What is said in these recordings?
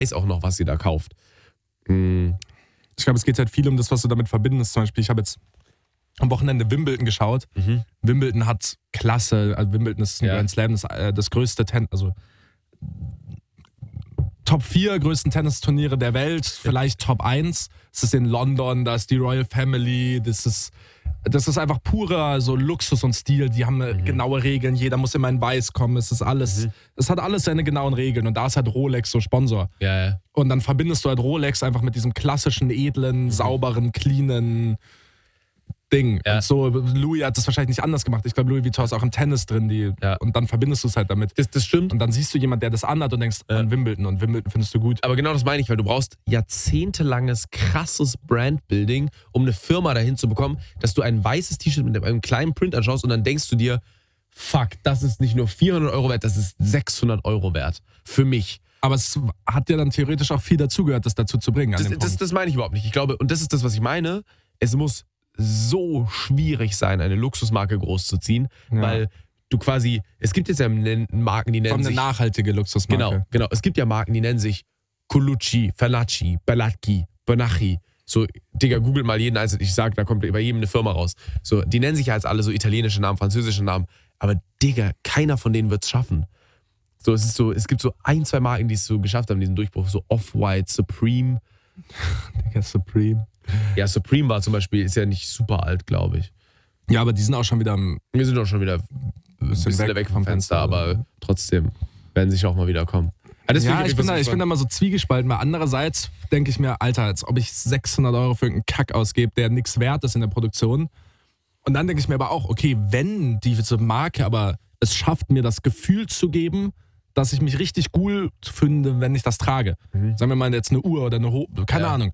weiß auch noch, was sie da kauft. Ich glaube, es geht halt viel um das, was du damit verbindest. Zum Beispiel, ich habe jetzt am Wochenende Wimbledon geschaut. Wimbledon hat Klasse, also Wimbledon ist ein Grand Slam, das größte also Top 4 größten Tennisturniere der Welt, vielleicht Top 1. Es ist in London, da ist die Royal Family, das ist einfach purer so Luxus und Stil. Die haben genaue Regeln, jeder muss immer in Weiß kommen. Es ist alles, es hat alles seine genauen Regeln und da ist halt Rolex so Sponsor. Ja. Und dann verbindest du halt Rolex einfach mit diesem klassischen, edlen, sauberen, cleanen Ding. Ja. Und so, Louis hat das wahrscheinlich nicht anders gemacht. Ich glaube, Louis Vuitton ist auch im Tennis drin. Und dann verbindest du es halt damit. Das stimmt. Und dann siehst du jemanden, der das anhat und denkst an Wimbledon. Und Wimbledon findest du gut. Aber genau das meine ich, weil du brauchst jahrzehntelanges, krasses Brandbuilding, um eine Firma dahin zu bekommen, dass du ein weißes T-Shirt mit einem kleinen Print anschaust und dann denkst du dir, fuck, das ist nicht nur 400 Euro wert, das ist 600 Euro wert. Für mich. Aber es hat ja dann theoretisch auch viel dazugehört, das dazu zu bringen. Das meine ich überhaupt nicht. Ich glaube, und das ist das, was ich meine, es muss so schwierig sein, eine Luxusmarke großzuziehen, weil du quasi, es gibt jetzt ja Marken, die nennen sich... eine nachhaltige Luxusmarke. Genau. Es gibt ja Marken, die nennen sich Colucci, Fernacci, Bellatki, Bonacci. So, Digga, googelt mal jeden einzelnen, ich sag, da kommt bei jedem eine Firma raus. So, die nennen sich ja jetzt alle so italienische Namen, französische Namen, aber Digga, keiner von denen wird's schaffen. So, es gibt so 1, 2 Marken, die es so geschafft haben, diesen Durchbruch, so Off-White, Supreme. Digga, Supreme. Ja, Supreme war zum Beispiel, ist ja nicht super alt, glaube ich. Ja, aber die sind auch schon wieder Wir sind auch schon wieder ein bisschen weg vom Fenster, aber trotzdem werden sie auch mal wieder kommen. Ich bin da immer so zwiegespalten, weil andererseits denke ich mir, Alter, als ob ich 600 Euro für irgendeinen Kack ausgebe, der nichts wert ist in der Produktion. Und dann denke ich mir aber auch, okay, wenn diese Marke aber es schafft, mir das Gefühl zu geben, dass ich mich richtig cool finde, wenn ich das trage. Sagen wir mal jetzt eine Uhr oder eine keine Ahnung.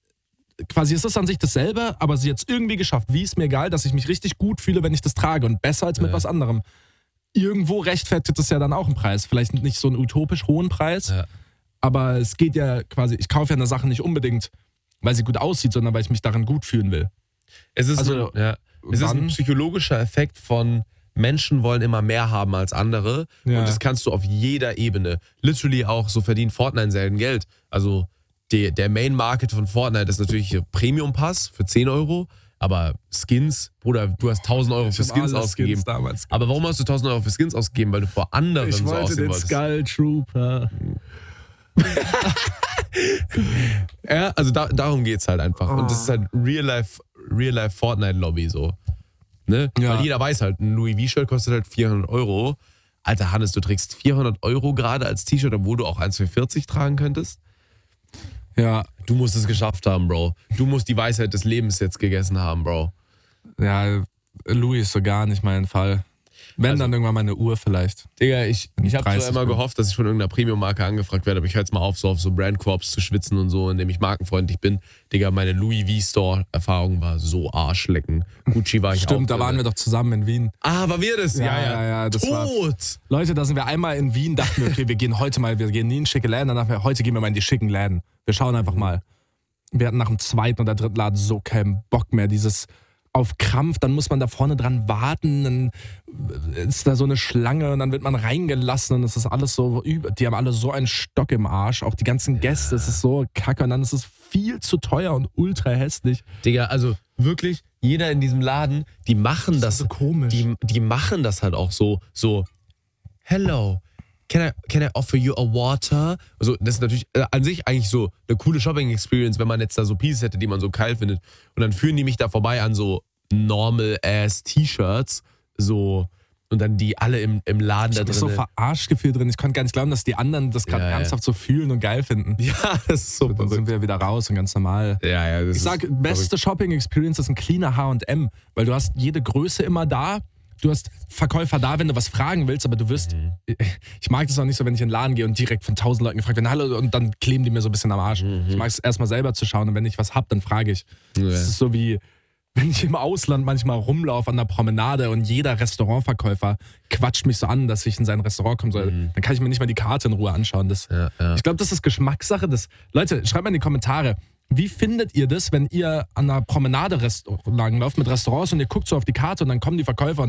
Quasi ist das an sich dasselbe, aber sie hat es irgendwie geschafft. Wie ist mir egal, dass ich mich richtig gut fühle, wenn ich das trage und besser als mit was anderem. Irgendwo rechtfertigt das ja dann auch einen Preis. Vielleicht nicht so einen utopisch hohen Preis, aber es geht ja quasi, ich kaufe ja eine Sache nicht unbedingt, weil sie gut aussieht, sondern weil ich mich darin gut fühlen will. Es ist ein psychologischer Effekt von Menschen wollen immer mehr haben als andere und das kannst du auf jeder Ebene. Literally auch, so verdient Fortnite selten Geld. Also der Main Market von Fortnite ist natürlich Premium Pass für 10 Euro, aber Skins, Bruder, du hast 1000 Euro für Skins ausgegeben. Aber warum hast du 1000 Euro für Skins ausgegeben? Weil du vor anderen so aussehen wolltest. Ich wollte den Skull Trooper. Ja, also darum geht's halt einfach. Und das ist halt Real-Life Fortnite-Lobby so. Ne? Ja. Weil jeder weiß halt, ein Louis V-Shirt kostet halt 400 Euro. Alter Hannes, du trägst 400 Euro gerade als T-Shirt, obwohl du auch eins für 40 tragen könntest. Ja. Du musst es geschafft haben, Bro. Du musst die Weisheit des Lebens jetzt gegessen haben, Bro. Ja, Louis ist so gar nicht mein Fall. Wenn, dann irgendwann mal eine Uhr vielleicht. Digga, ich habe zwar immer gehofft, dass ich von irgendeiner Premium-Marke angefragt werde, aber ich höre jetzt mal auf, so Brand-Corps zu schwitzen und so, indem ich markenfreundlich bin. Digga, meine Louis V-Store-Erfahrung war so Arschlecken. Gucci war ich auch. Stimmt, da waren wir doch zusammen in Wien. Ah, war wir das? Ja, das Tot! Leute, da sind wir einmal in Wien, dachten wir, okay, wir gehen nie in schicke Läden, dann dachten wir, heute gehen wir mal in die schicken Läden. Wir schauen einfach mal. Wir hatten nach dem 2. oder 3. Laden so keinen Bock mehr, dieses auf Krampf, dann muss man da vorne dran warten, dann ist da so eine Schlange und dann wird man reingelassen und es ist alles so, die haben alle so einen Stock im Arsch, auch die ganzen Gäste, es ist so kacke und dann ist es viel zu teuer und ultra hässlich. Digga, also wirklich, jeder in diesem Laden, die machen das so komisch. Die machen das halt auch so, hello, can I offer you a water? Also das ist natürlich an sich eigentlich so eine coole Shopping-Experience, wenn man jetzt da so Pieces hätte, die man so geil findet. Und dann führen die mich da vorbei an so Normal-Ass-T-Shirts, so, und dann die alle im Laden da drin. Ich hab so verarscht Gefühl drin. Ich konnte gar nicht glauben, dass die anderen das gerade ernsthaft so fühlen und geil finden. Ja, das ist so. Dann sind wir wieder raus und ganz normal. Ja, ich sag, beste Shopping-Experience ist ein cleaner H&M, weil du hast jede Größe immer da. Du hast Verkäufer da, wenn du was fragen willst, aber du wirst, ich mag das auch nicht so, wenn ich in den Laden gehe und direkt von 1000 Leuten gefragt werde, hallo, und dann kleben die mir so ein bisschen am Arsch. Ich mag es erstmal selber zu schauen und wenn ich was hab, dann frage ich. Das ist so wie, wenn ich im Ausland manchmal rumlaufe an der Promenade und jeder Restaurantverkäufer quatscht mich so an, dass ich in sein Restaurant kommen soll, dann kann ich mir nicht mal die Karte in Ruhe anschauen. Ich glaube, das ist Geschmackssache. Leute, schreibt mal in die Kommentare, wie findet ihr das, wenn ihr an einer Promenade langlauft mit Restaurants und ihr guckt so auf die Karte und dann kommen die Verkäufer und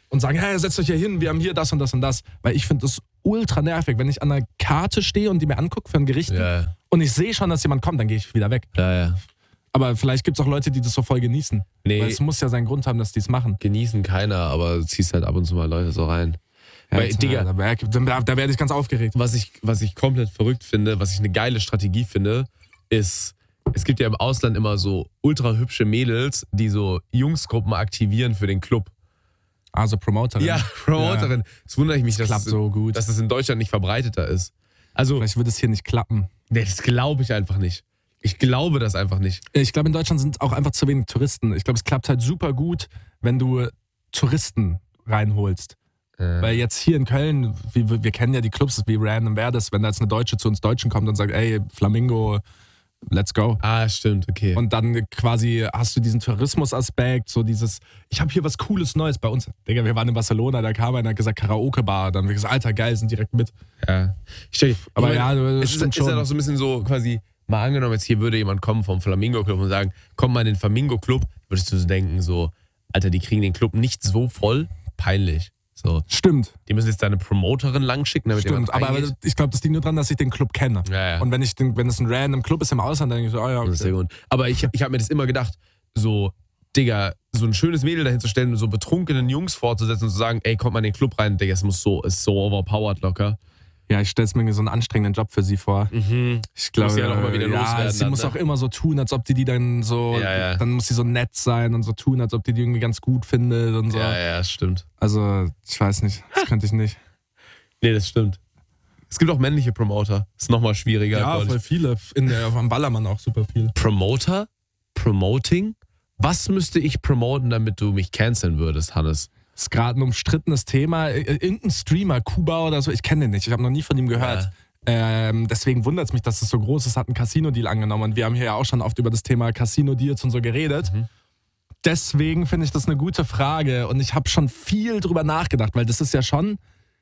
und sagen, hey, setzt euch hier hin, wir haben hier das und das und das. Weil ich finde das ultra nervig, wenn ich an einer Karte stehe und die mir angucke für ein Gericht und ich sehe schon, dass jemand kommt, dann gehe ich wieder weg. Ja. Aber vielleicht gibt es auch Leute, die das so voll genießen. Nee. Weil es muss ja seinen Grund haben, dass die es machen. Genießen keiner, aber ziehst halt ab und zu mal Leute so rein. Ja, Weil, Digga, da werde ich ganz aufgeregt. was ich komplett verrückt finde, was ich eine geile Strategie finde, ist, es gibt ja im Ausland immer so ultra hübsche Mädels, die so Jungsgruppen aktivieren für den Club. Also Promoterin. Ja, Promoterin. Das wundert mich, dass es in Deutschland nicht verbreiteter ist. Also, vielleicht wird es hier nicht klappen. Nee, das glaube ich einfach nicht. Ich glaube das einfach nicht. Ich glaube, in Deutschland sind auch einfach zu wenig Touristen. Ich glaube, es klappt halt super gut, wenn du Touristen reinholst. Weil jetzt hier in Köln, wir kennen ja die Clubs, wie random wäre das, wenn da jetzt eine Deutsche zu uns Deutschen kommt und sagt, ey, Flamingo, let's go. Ah, stimmt, okay. Und dann quasi hast du diesen Tourismusaspekt, so dieses, ich habe hier was Cooles Neues bei uns. Digga, wir waren in Barcelona, da kam einer und hat gesagt, Karaoke-Bar. Dann haben wir gesagt, Alter, geil, sind direkt mit. Ja. Aber ja, es ist ja doch so ein bisschen so quasi, mal angenommen, jetzt hier würde jemand kommen vom Flamingo Club und sagen, komm mal in den Flamingo Club, würdest du so denken, so, Alter, die kriegen den Club nicht so voll, peinlich. So. Stimmt. Die müssen jetzt da eine Promoterin langschicken, damit Stimmt, aber ich glaube, das liegt nur daran, dass ich den Club kenne. Ja. Und wenn es ein random Club ist im Ausland, dann denke ich so, ja. Okay. Das ist sehr gut. Aber ich habe mir das immer gedacht, so, Digga, so ein schönes Mädel dahin zu stellen und so betrunkenen Jungs vorzusetzen und zu sagen, ey, kommt mal in den Club rein, Digga, es ist so overpowered locker. Ja, ich stelle es mir so einen anstrengenden Job für sie vor. Ich glaube, sie ja auch immer wieder loswerden. Sie muss auch immer so tun, als ob die dann so, dann muss sie so nett sein und so tun, als ob die irgendwie ganz gut findet und so. Ja, das stimmt. Also, ich weiß nicht, das könnte ich nicht. Nee, das stimmt. Es gibt auch männliche Promoter. Ist nochmal schwieriger. Ja, voll viele. Am Ballermann auch super viel. Promoter? Promoting? Was müsste ich promoten, damit du mich canceln würdest, Hannes? Das ist gerade ein umstrittenes Thema. Irgendein Streamer, Kuba oder so, ich kenne den nicht. Ich habe noch nie von ihm gehört. Ja. Deswegen wundert es mich, dass es so groß ist. Hat einen Casino-Deal angenommen. Und wir haben hier ja auch schon oft über das Thema Casino-Deals und so geredet. Deswegen finde ich das eine gute Frage. Und ich habe schon viel drüber nachgedacht, weil das ist ja schon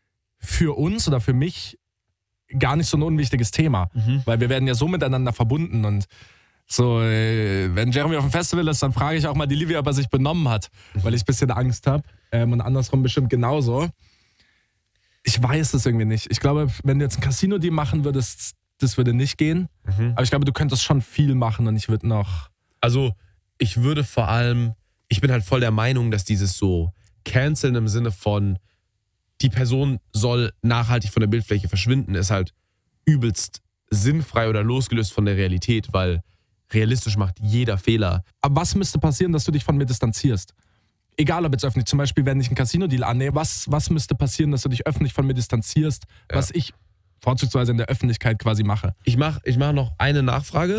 für uns oder für mich gar nicht so ein unwichtiges Thema. Weil wir werden ja so miteinander verbunden. Und so, wenn Jeremy auf dem Festival ist, dann frage ich auch mal die Livia, ob er sich benommen hat. Weil ich ein bisschen Angst habe. Und andersrum bestimmt genauso. Ich weiß es irgendwie nicht. Ich glaube, wenn du jetzt ein Casino-Deal machen würdest, das würde nicht gehen. Aber ich glaube, du könntest schon viel machen und ich würde noch... Also, ich würde vor allem... Ich bin halt voll der Meinung, dass dieses so Canceln im Sinne von die Person soll nachhaltig von der Bildfläche verschwinden, ist halt übelst sinnfrei oder losgelöst von der Realität, weil realistisch macht jeder Fehler. Aber was müsste passieren, dass du dich von mir distanzierst? Egal ob jetzt öffentlich, zum Beispiel, wenn ich einen Casino-Deal annehme, was müsste passieren, dass du dich öffentlich von mir distanzierst, was ich vorzugsweise in der Öffentlichkeit quasi mache? Ich mach noch eine Nachfrage.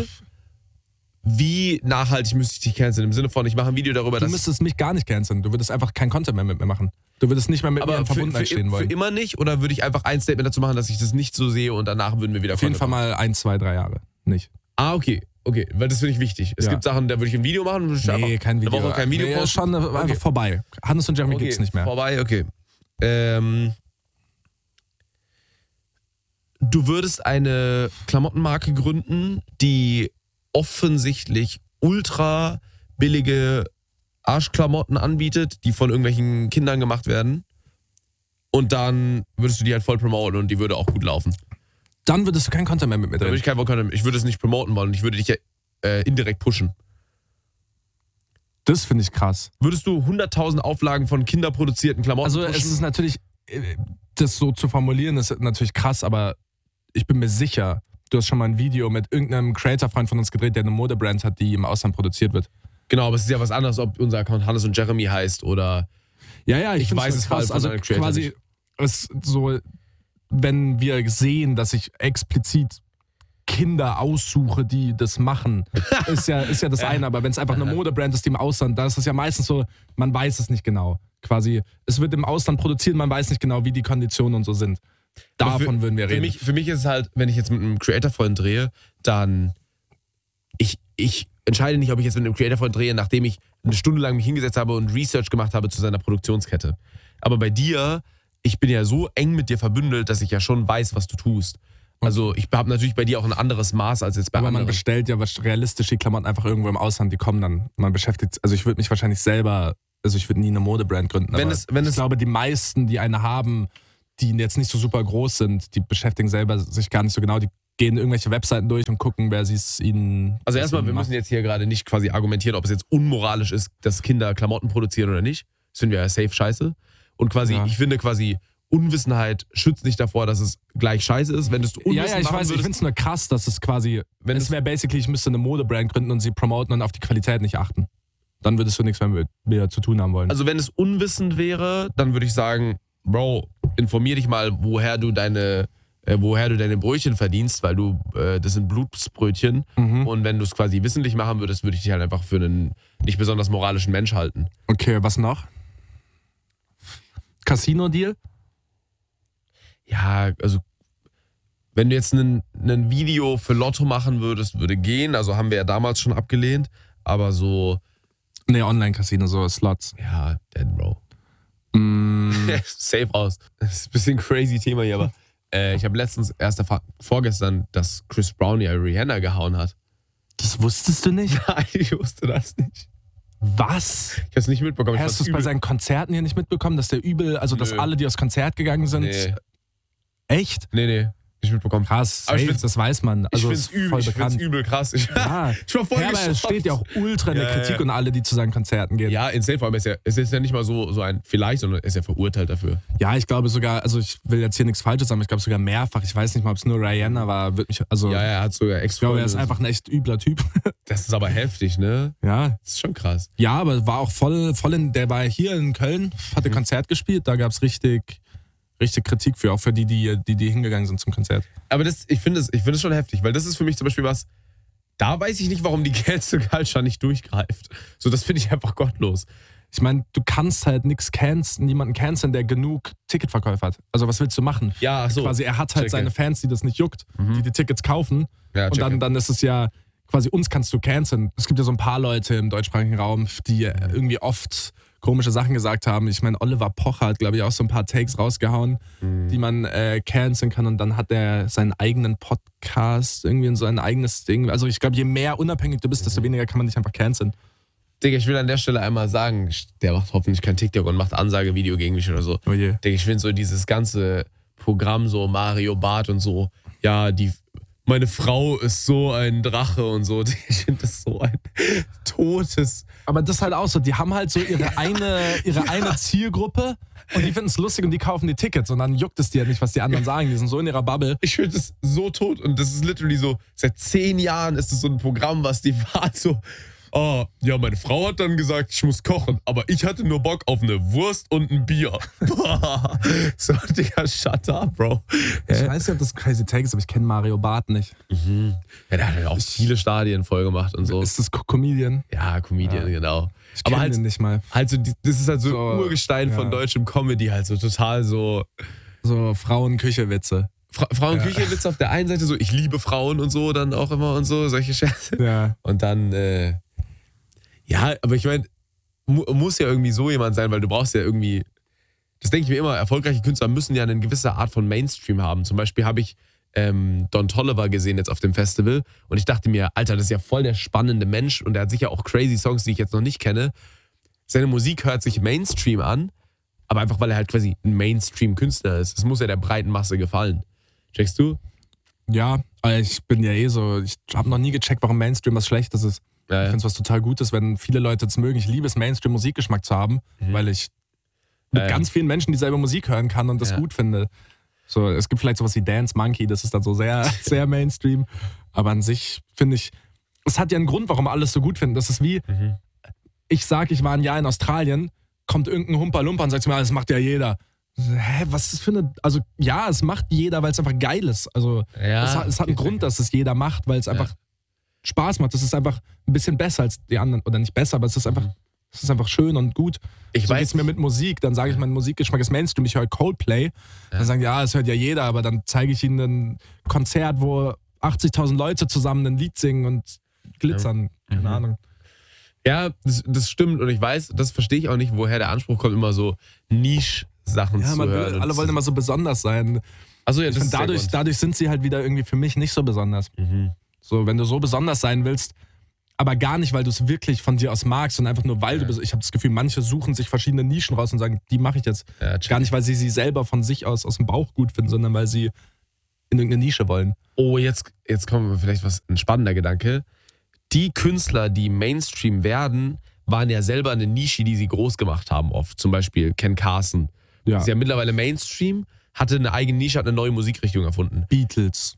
Wie nachhaltig müsste ich dich canceln? Im Sinne von, ich mache ein Video darüber, dass... Du müsstest mich gar nicht canceln. Du würdest einfach kein Content mehr mit mir machen. Du würdest nicht mehr mit mir in Verbundenheit stehen wollen. Für immer nicht? Oder würde ich einfach ein Statement dazu machen, dass ich das nicht so sehe und danach würden wir wieder... Auf jeden Fall mal 1, 2, 3 Jahre. Nicht. Ah, okay, weil das finde ich wichtig. Es gibt Sachen, da würde ich ein Video machen und kein Video. Eine Woche kein Video posten. Schon einfach vorbei. Hannes und Jeremy gibt's nicht mehr. Vorbei, okay. Du würdest eine Klamottenmarke gründen, die offensichtlich ultra billige Arschklamotten anbietet, die von irgendwelchen Kindern gemacht werden. Und dann würdest du die halt voll promoten und die würde auch gut laufen. Dann würdest du kein Content mehr mit mir drehen. Ich würde es nicht promoten wollen. Ich würde dich ja indirekt pushen. Das finde ich krass. Würdest du 100.000 Auflagen von kinderproduzierten Klamotten Also pushen? es ist natürlich, das so zu formulieren, ist natürlich krass, aber ich bin mir sicher, du hast schon mal ein Video mit irgendeinem Creator-Freund von uns gedreht, der eine Modebrand hat, die im Ausland produziert wird. Genau, aber es ist ja was anderes, ob unser Account Hannes und Jeremy heißt oder... Ja, ich weiß es krass. Also quasi es so, wenn wir sehen, dass ich explizit Kinder aussuche, die das machen, ist ja das eine. Aber wenn es einfach eine Modebrand ist, die im Ausland, da ist es ja meistens so, man weiß es nicht genau. Quasi, es wird im Ausland produziert, man weiß nicht genau, wie die Konditionen und so sind. Davon würden wir reden. Für mich ist es halt, wenn ich jetzt mit einem Creator-Freund drehe, dann ich entscheide nicht, ob ich jetzt mit einem Creator-Freund drehe, nachdem ich eine Stunde lang mich hingesetzt habe und Research gemacht habe zu seiner Produktionskette. Aber bei dir, ich bin ja so eng mit dir verbündelt, dass ich ja schon weiß, was du tust. Also ich habe natürlich bei dir auch ein anderes Maß als jetzt bei anderen. Aber man bestellt ja realistisch die Klamotten einfach irgendwo im Ausland, die kommen dann. Man beschäftigt, also ich würde mich wahrscheinlich selber also ich würde nie eine Modebrand gründen, aber ich glaube, die meisten, die eine haben, die jetzt nicht so super groß sind, die beschäftigen selber sich gar nicht so genau, die gehen irgendwelche Webseiten durch und gucken, wer sie es ihnen... Also erstmal, wir müssen jetzt hier gerade nicht quasi argumentieren, ob es jetzt unmoralisch ist, dass Kinder Klamotten produzieren oder nicht. Das finden wir ja safe scheiße. Und quasi, ich finde quasi, Unwissenheit schützt nicht davor, dass es gleich scheiße ist. Wenn du es unwissend ich weiß, ich finde es nur krass, dass es quasi, es wäre basically, ich müsste eine Modebrand gründen und sie promoten und auf die Qualität nicht achten. Dann würdest du nichts mehr mit mir zu tun haben wollen. Also wenn es unwissend wäre, dann würde ich sagen, Bro, informier dich mal, woher du deine Brötchen verdienst, weil das sind Blutsbrötchen. Und wenn du es quasi wissentlich machen würdest, würde ich dich halt einfach für einen nicht besonders moralischen Mensch halten. Okay, was noch? Casino-Deal? Ja, also wenn du jetzt ein Video für Lotto machen würdest, würde gehen. Also haben wir ja damals schon abgelehnt. Aber so... Nee, Online-Casino, so Slots. Ja, dead, Bro. Safe aus. Das ist ein bisschen ein crazy Thema hier, aber ich habe letztens, vorgestern, dass Chris Brown ja Rihanna gehauen hat. Das wusstest du nicht? Nein, ich wusste das nicht. Was? Ich habe es nicht mitbekommen. Hast du es bei seinen Konzerten hier nicht mitbekommen, dass der übel, also dass alle, die aufs Konzert gegangen sind... Nee. Echt? Nee. Nicht mitbekommen. Krass, das weiß man. Also ich find's übel krass. Ich war voll aber es steht ja auch ultra in der Kritik und alle, die zu seinen Konzerten gehen. Ja, insane, vor allem es ist ja nicht mal so ein vielleicht, sondern er ist ja verurteilt dafür. Ja, ich glaube sogar, also ich will jetzt hier nichts Falsches sagen, ich glaube sogar mehrfach. Ich weiß nicht mal, ob es nur Rihanna war. Ja, er hat sogar Ich glaube, er ist einfach ein echt übler Typ. Das ist aber heftig, ne? Ja. Das ist schon krass. Ja, aber war auch voll der war hier in Köln, hatte Konzert gespielt, da gab es richtig Kritik für, auch für die hingegangen sind zum Konzert. Aber ich finde es schon heftig, weil das ist für mich zum Beispiel was, da weiß ich nicht, warum die Cancel Culture nicht durchgreift. So, das finde ich einfach gottlos. Ich meine, du kannst halt niemanden canceln, der genug Ticketverkäufe hat. Also was willst du machen? Ja, so. Quasi, er hat halt seine Fans, die das nicht juckt, die Tickets kaufen. Ja, und dann ist es ja, quasi uns kannst du canceln. Es gibt ja so ein paar Leute im deutschsprachigen Raum, die irgendwie oft komische Sachen gesagt haben. Ich meine, Oliver Pocher hat, glaube ich, auch so ein paar Takes rausgehauen, die man canceln kann. Und dann hat er seinen eigenen Podcast, irgendwie in so ein eigenes Ding. Also ich glaube, je mehr unabhängig du bist, desto weniger kann man dich einfach canceln. Digga, ich will an der Stelle einmal sagen, der macht hoffentlich kein TikTok und macht Ansagevideo gegen mich oder so. Oh je. Digga, ich finde so dieses ganze Programm, so Mario Barth und so, ja, meine Frau ist so ein Drache und so. Ich finde das so ein totes... Aber das ist halt auch so, die haben halt so ihre eine Zielgruppe und die finden es lustig und die kaufen die Tickets und dann juckt es dir halt nicht, was die anderen sagen. Die sind so in ihrer Bubble. Ich finde das so tot und das ist literally so, seit 10 Jahren ist das so ein Programm, was die war so... Oh, ja, meine Frau hat dann gesagt, ich muss kochen, aber ich hatte nur Bock auf eine Wurst und ein Bier. So, Digga, shut up, Bro. Ich weiß nicht, ob das Crazy Take ist, aber ich kenne Mario Barth nicht. Ja, der hat ja auch viele Stadien voll gemacht und so. Ist das Comedian? Ja, Comedian, genau. Ich kenne halt, den nicht mal. Halt so, das ist halt so Urgestein von deutschem Comedy, halt so total so... So Frauen-Küche-Witze. Frauen-Küche-Witze auf der einen Seite, so ich liebe Frauen und so dann auch immer und so, solche Scherze. Ja. Und dann... Ja, aber ich meine, muss ja irgendwie so jemand sein, weil du brauchst ja irgendwie, das denke ich mir immer, erfolgreiche Künstler müssen ja eine gewisse Art von Mainstream haben. Zum Beispiel habe ich Don Toliver gesehen jetzt auf dem Festival und ich dachte mir, Alter, das ist ja voll der spannende Mensch und der hat sicher auch crazy Songs, die ich jetzt noch nicht kenne. Seine Musik hört sich Mainstream an, aber einfach, weil er halt quasi ein Mainstream-Künstler ist. Es muss ja der breiten Masse gefallen. Checkst du? Ja, ich bin ja ich habe noch nie gecheckt, warum Mainstream was Schlechtes ist. Ja. Ich finde es was total Gutes, wenn viele Leute es mögen. Ich liebe es, Mainstream-Musikgeschmack zu haben, weil ich mit ganz vielen Menschen dieselbe Musik hören kann und das gut finde. So, es gibt vielleicht sowas wie Dance Monkey, das ist dann so sehr, sehr Mainstream. Aber an sich finde ich, es hat ja einen Grund, warum alles so gut finden. Das ist wie, ich war ein Jahr in Australien, kommt irgendein Humpa-Lumpa und sagt mir, das macht ja jeder. Hä, was ist das für eine... Also ja, es macht jeder, weil es einfach geil ist. Also es hat einen Grund, dass es jeder macht, weil es einfach Spaß macht. Das ist einfach ein bisschen besser als die anderen. Oder nicht besser, aber es ist einfach schön und gut. So geht's mir mit Musik. Dann sage ich, mein Musikgeschmack ist Mainstream. Ich höre Coldplay. Dann sagen die, ja, das hört ja jeder. Aber dann zeige ich ihnen ein Konzert, wo 80.000 Leute zusammen ein Lied singen und glitzern. Keine Ahnung. Ja, das stimmt. Und ich weiß, das verstehe ich auch nicht, woher der Anspruch kommt, immer so Niche-Sachen zu hören. Alle wollen immer so besonders sein. Also ja, das dadurch sind sie halt wieder irgendwie für mich nicht so besonders. So, wenn du so besonders sein willst, Aber gar nicht, weil du es wirklich von dir aus magst, sondern einfach nur, weil du bist. Ich habe das Gefühl, manche suchen sich verschiedene Nischen raus und sagen, die mache ich jetzt. Ja, gar nicht, weil sie selber von sich aus dem Bauch gut finden, sondern weil sie in irgendeine Nische wollen. Oh, jetzt kommen wir vielleicht ein spannender Gedanke. Die Künstler, die Mainstream werden, waren ja selber eine Nische, die sie groß gemacht haben oft. Zum Beispiel Ken Carson. Ja. Ist ja mittlerweile Mainstream, hatte eine eigene Nische, hat eine neue Musikrichtung erfunden. Beatles.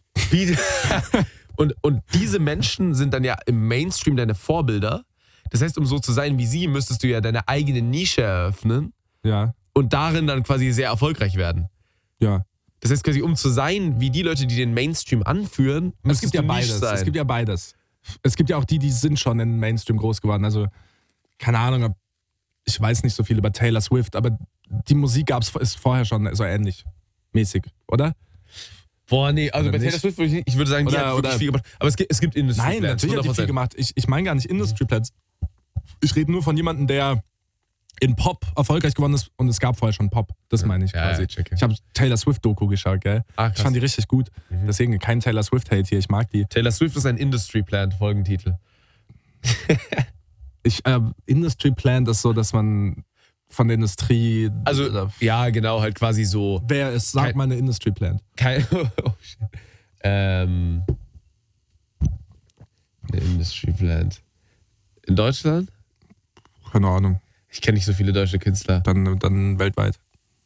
Und diese Menschen sind dann ja im Mainstream deine Vorbilder. Das heißt, um so zu sein wie sie, müsstest du ja deine eigene Nische eröffnen. Ja. Und darin dann quasi sehr erfolgreich werden. Ja. Das heißt quasi, um zu sein wie die Leute, die den Mainstream anführen, müsstest du Nische sein. Es gibt ja beides. Es gibt ja auch die sind schon in Mainstream groß geworden. Also, keine Ahnung, ich weiß nicht so viel über Taylor Swift, aber die Musik ist vorher schon so ähnlich mäßig, oder? Boah, nee, also bei Taylor Swift, ich würde sagen, die hat wirklich viel gemacht. Aber es gibt Industry Plans. Nein, natürlich hat die viel gemacht. Ich meine gar nicht Industry Plans. Ich rede nur von jemandem, der in Pop erfolgreich geworden ist und es gab vorher schon Pop. Das meine ich quasi. Ja, ich habe Taylor Swift-Doku geschaut, gell? Ich fand die richtig gut. Deswegen kein Taylor Swift-Hate hier, ich mag die. Taylor Swift ist ein Industry Plan, Folgentitel. Industry Plan ist so, dass man von der Industrie... Also, ja, genau, halt quasi so... Wer ist, sag mal eine Industry Plan. Oh, shit. Eine Industry Plan. In Deutschland? Keine Ahnung. Ich kenne nicht so viele deutsche Künstler. Dann weltweit.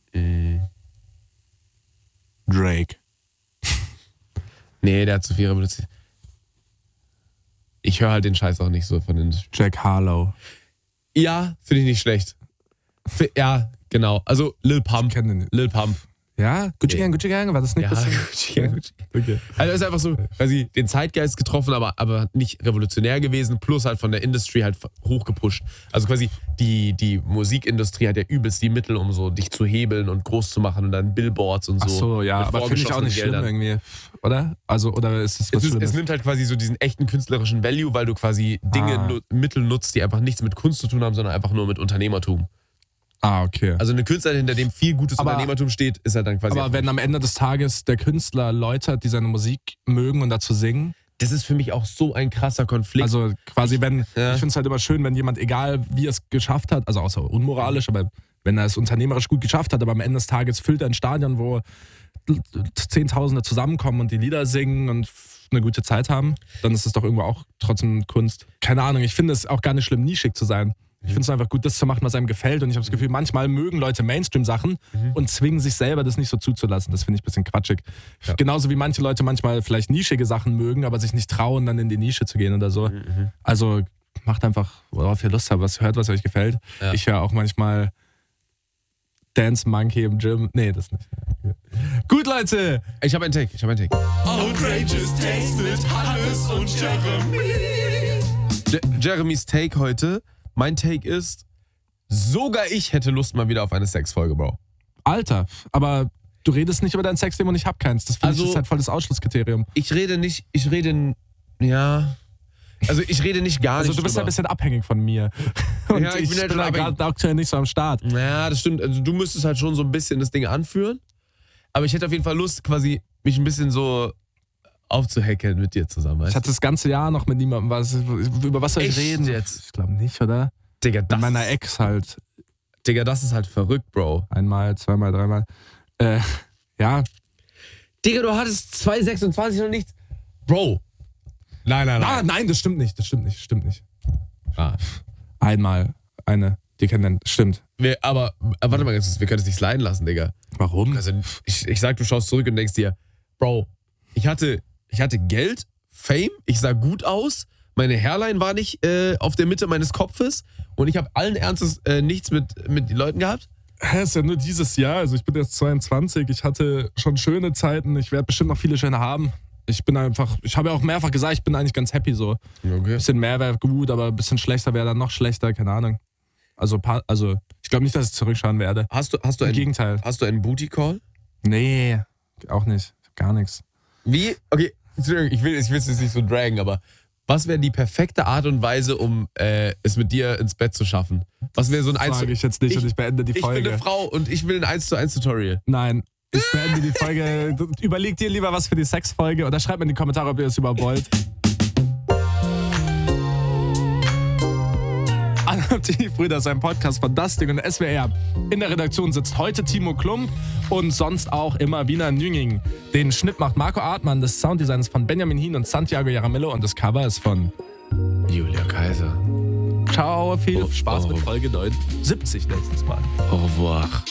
Drake. Nee, der hat zu viel reproduziert. Ich höre halt den Scheiß auch nicht so von den... Jack Harlow. Ja, finde ich nicht schlecht. Ja, genau. Also Lil Pump. Lil Pump. Ja? Gucci Gang, war das nicht? Ja, Gucci Gang. Okay. Also er ist einfach so, quasi den Zeitgeist getroffen, aber nicht revolutionär gewesen, plus halt von der Industry halt hochgepusht. Also quasi die Musikindustrie hat ja übelst die Mittel, um so dich zu hebeln und groß zu machen und dann Billboards und so. Ach so, ja, aber finde ich auch nicht schlimm irgendwie, oder? Also, oder ist es was Schlimmes? Es nimmt halt quasi so diesen echten künstlerischen Value, weil du quasi Mittel nutzt, die einfach nichts mit Kunst zu tun haben, sondern einfach nur mit Unternehmertum. Okay. Also eine Künstlerin, hinter dem viel gutes Unternehmertum steht, ist halt dann quasi... Aber wenn am Ende des Tages der Künstler Leute hat, die seine Musik mögen und dazu singen... Das ist für mich auch so ein krasser Konflikt. Also quasi, ich finde es halt immer schön, wenn jemand, egal wie er es geschafft hat, also außer unmoralisch, aber wenn er es unternehmerisch gut geschafft hat, aber am Ende des Tages füllt er ein Stadion, wo Zehntausende zusammenkommen und die Lieder singen und eine gute Zeit haben, dann ist es doch irgendwo auch trotzdem Kunst. Keine Ahnung, ich finde es auch gar nicht schlimm, nischig zu sein. Ich finde es einfach gut, das zu machen, was einem gefällt. Und ich habe das Gefühl, manchmal mögen Leute Mainstream-Sachen und zwingen sich selber, das nicht so zuzulassen. Das finde ich ein bisschen quatschig. Ja. Genauso wie manche Leute manchmal vielleicht nischige Sachen mögen, aber sich nicht trauen, dann in die Nische zu gehen oder so. Also macht einfach, worauf ihr Lust habt, hört, was euch gefällt. Ja. Ich höre auch manchmal Dance Monkey im Gym. Nee, das nicht. Gut, Leute! Ich habe einen Take. Outrageous Takes mit Hannes und Jeremy. Jeremys Take heute. Mein Take ist, sogar ich hätte Lust mal wieder auf eine Sexfolge, Bro. Alter, aber du redest nicht über dein Sexleben und ich hab keins. Das finde ich ist halt voll das Ausschlusskriterium. Ich rede nicht gar nicht. Also du bist ja ein bisschen abhängig von mir. Und ja, ich bin halt gerade aktuell nicht so am Start. Ja, das stimmt. Also du müsstest halt schon so ein bisschen das Ding anführen. Aber ich hätte auf jeden Fall Lust, quasi mich ein bisschen so aufzuhäkeln mit dir zusammen. Weißt? Ich hatte das ganze Jahr noch mit niemandem über was soll ich reden jetzt? Ich glaube nicht, oder? Digga, mit meiner Ex halt. Digga, das ist halt verrückt, Bro. Einmal, zweimal, dreimal. Ja. Digga, du hattest 2,26 noch nichts. Bro. Nein, das stimmt nicht. Einmal, die kennen, stimmt. Aber warte mal ganz kurz, wir können es nicht sliden lassen, Digga. Warum? Also ich sag, du schaust zurück und denkst dir, Bro, ich hatte Geld, Fame, ich sah gut aus, meine Hairline war nicht auf der Mitte meines Kopfes und ich habe allen Ernstes nichts mit den Leuten gehabt. Ist ja nur dieses Jahr, also ich bin jetzt 22, ich hatte schon schöne Zeiten, ich werde bestimmt noch viele schöne haben. Ich habe ja auch mehrfach gesagt, ich bin eigentlich ganz happy so. Okay. Ein bisschen mehr wäre gut, aber ein bisschen schlechter wäre dann noch schlechter, keine Ahnung. Also ich glaube nicht, dass ich zurückschauen werde. Im Gegenteil. Hast du einen Booty Call? Nee, auch nicht. Gar nichts. Wie? Okay, ich will es jetzt nicht so dragen, aber was wäre die perfekte Art und Weise, um es mit dir ins Bett zu schaffen? Was wäre so ein 1 zu 1? Sage ich jetzt nicht und ich beende die Folge. Ich bin eine Frau und ich will ein 1:1 Tutorial. Nein, ich beende die Folge. Überlegt dir lieber was für die Sexfolge oder schreibt mir in die Kommentare, ob ihr das überhaupt wollt. Die Brüder, sein Podcast Fantastik und SWR. In der Redaktion sitzt heute Timo Klump und sonst auch immer Wiener Nünging. Den Schnitt macht Marco Artmann, das Sounddesign ist von Benjamin Hien und Santiago Jaramillo und das Cover ist von Julia Kaiser. Ciao, viel Spaß mit Folge 79 nächstes Mal. Au revoir.